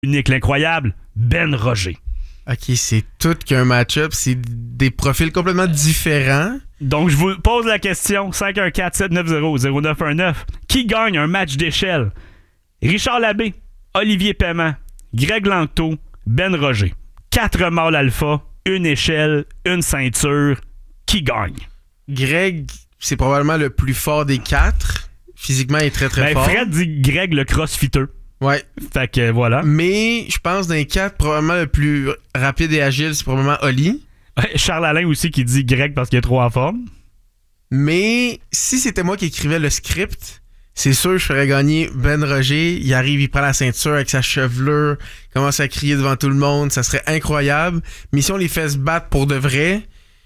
Unique, l'incroyable, Ben Roger. OK, c'est tout qu'un match-up. C'est des profils complètement différents. Donc, je vous pose la question, 514-790-0919. Qui gagne un match d'échelle? Richard Labbé, Olivier Paiement, Greg Langto, Ben Roger. 4 mâles alpha, une échelle, une ceinture. Qui gagne? Greg, c'est probablement le plus fort des 4. Physiquement, il est très, très fort. Fred dit Greg le crossfitter. Ouais. Fait que voilà. Mais je pense d'un 4, probablement le plus rapide et agile, c'est probablement Oli. Charles Alain aussi qui dit Greg parce qu'il est trop en forme. Mais si c'était moi qui écrivais le script, c'est sûr je ferais gagner Ben Roger. Il arrive, il prend la ceinture avec sa chevelure, commence à crier devant tout le monde. Ça serait incroyable. Mais si on les fait se battre pour de vrai,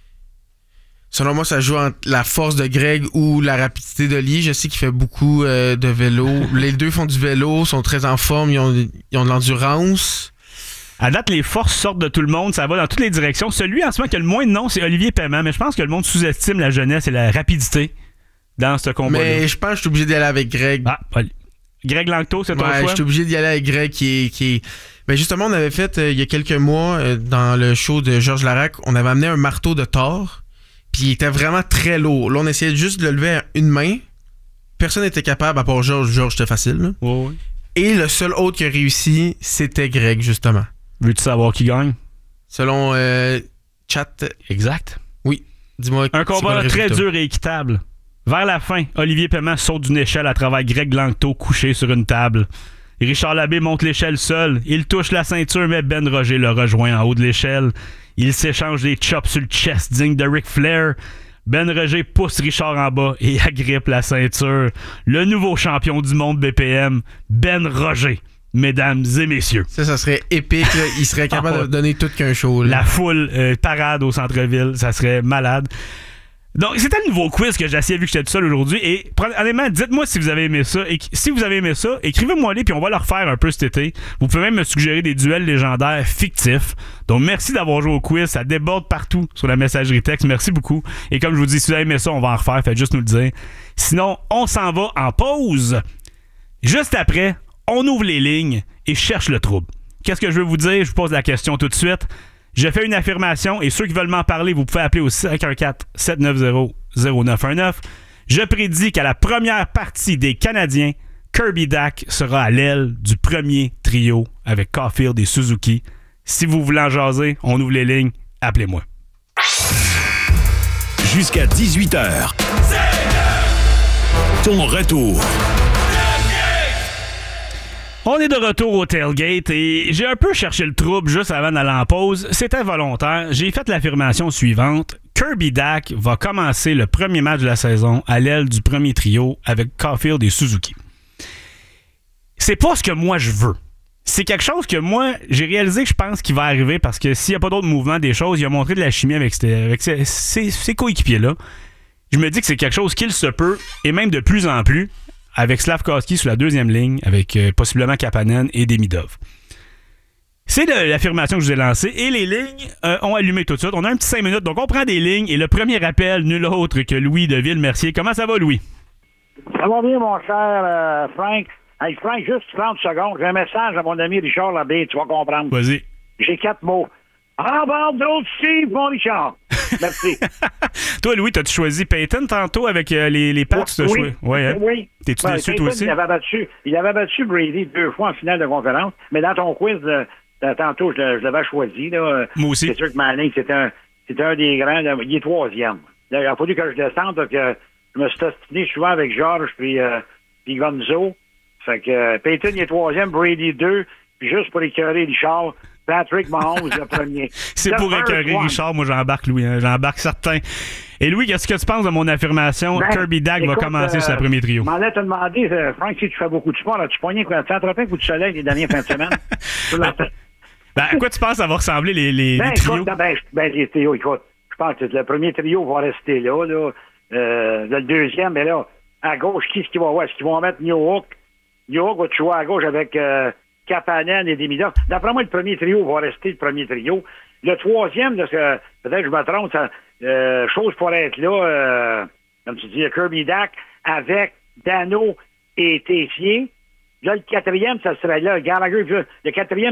selon moi, ça joue entre la force de Greg ou la rapidité d'Oli. Je sais qu'il fait beaucoup de vélo. Les deux font du vélo, sont très en forme, ils ont de l'endurance. À date, les forces sortent de tout le monde, ça va dans toutes les directions. Celui en ce moment qui a le moins de noms, c'est Olivier Paiement, mais je pense que le monde sous-estime la jeunesse et la rapidité dans ce combat-là. Mais je pense que je suis obligé d'y aller avec Greg. Ah, Greg Langto, c'est ton choix? Je suis obligé d'y aller avec Greg qui est... Ben justement, on avait fait, il y a quelques mois, dans le show de Georges Larac, on avait amené un marteau de Thor. Puis il était vraiment très lourd. Là, on essayait juste de le lever à une main. Personne n'était capable, à part Georges. Georges, c'était facile. Là. Oh, oui. Et le seul autre qui a réussi, c'était Greg, justement. Veux-tu savoir qui gagne? Selon Chat. Exact. Oui. Dis-moi. Un combat très dur et équitable. Vers la fin, Olivier Paiement saute d'une échelle à travers Greg Langto couché sur une table. Richard Labbé monte l'échelle seul. Il touche la ceinture, mais Ben Roger le rejoint en haut de l'échelle. Ils s'échangent des chops sur le chest digne de Ric Flair. Ben Roger pousse Richard en bas et agrippe la ceinture. Le nouveau champion du monde BPM, Ben Roger. Mesdames et messieurs. Ça serait épique. Là. Il serait capable de donner tout qu'un show. Là. La foule parade au centre-ville, ça serait malade. Donc, c'était le nouveau quiz que j'ai essayé vu que j'étais tout seul aujourd'hui. Et honnêtement, dites-moi si vous avez aimé ça. Et si vous avez aimé ça, écrivez-moi-les puis on va le refaire un peu cet été. Vous pouvez même me suggérer des duels légendaires fictifs. Donc, merci d'avoir joué au quiz. Ça déborde partout sur la messagerie texte. Merci beaucoup. Et comme je vous dis, si vous avez aimé ça, on va en refaire. Faites juste nous le dire. Sinon, on s'en va en pause. Juste après, on ouvre les lignes et cherche le trouble. Qu'est-ce que je veux vous dire? Je vous pose la question tout de suite. Je fais une affirmation et ceux qui veulent m'en parler, vous pouvez appeler au 514-790-0919. Je prédis qu'à la première partie des Canadiens, Kirby Dack sera à l'aile du premier trio avec Caulfield et Suzuki. Si vous voulez en jaser, on ouvre les lignes, appelez-moi. Jusqu'à 18h. Ton retour. On est de retour au tailgate et j'ai un peu cherché le trouble juste avant d'aller en pause. C'était volontaire. J'ai fait l'affirmation suivante. Kirby Dack va commencer le premier match de la saison à l'aile du premier trio avec Caulfield et Suzuki. C'est pas ce que moi je veux. C'est quelque chose que moi, j'ai réalisé que je pense qu'il va arriver parce que s'il n'y a pas d'autre mouvement des choses, il a montré de la chimie avec ses coéquipiers-là. Je me dis que c'est quelque chose qu'il se peut et même de plus en plus avec Slavkovski sur la deuxième ligne, avec possiblement Kapanen et Demidov. C'est l'affirmation que je vous ai lancée, et les lignes ont allumé tout de suite. On a un petit 5 minutes, donc on prend des lignes, et le premier appel, nul autre que Louis de Ville-Mercier. Comment ça va, Louis? Ça va bien, mon cher Frank. Hey, Frank, juste 30 secondes. J'ai un message à mon ami Richard Labbé, tu vas comprendre. Vas-y. J'ai 4 mots. Rembarde d'autres Steve, mon Richard. Merci. Toi, Louis, t'as-tu choisi Peyton tantôt avec les Pats? Oui. Ouais, hein? Oui. T'es-tu déçu, toi aussi? Il avait battu Brady 2 fois en finale de conférence, mais dans ton quiz, tantôt, je l'avais choisi. Là. Moi aussi. C'est sûr que Manning, c'était un des grands. Il est 3e. Là, il a fallu que je descende, donc je me suis ostiné souvent avec Georges puis Gonzo. Fait que Peyton, il est 3e, Brady 2, puis juste pour écœurer Richard, Patrick Mahomes, le premier. C'est pour écœurer Richard, moi j'embarque, Louis. Hein, j'embarque certain. Et Louis, qu'est-ce que tu penses de mon affirmation? Kirby Dack va commencer sur le premier trio. Je m'en allais te demander, Frank, si tu fais beaucoup de sport, as-tu pogné quoi? Tu entrepris un coup de soleil les dernières fins de semaine? À quoi tu penses ça va ressembler les trios? Les trios, écoute, je pense que le premier trio va rester là. Le deuxième, mais là, à gauche, qui est-ce qu'ils vont avoir? Est-ce qu'ils vont mettre New York? New York va jouer à gauche avec Kapanen et Demidov. D'après moi, le premier trio va rester le premier trio. Le troisième, là, peut-être que je me trompe, chose pourrait être là, comme tu dis, Kirby Dack avec Dano et Tessier. Là, le quatrième, ça serait là. Gallagher, le quatrième,